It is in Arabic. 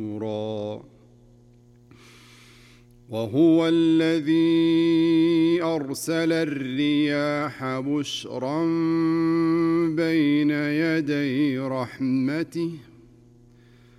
وهو الذي أرسل الرياح بشرا بين يدي رحمته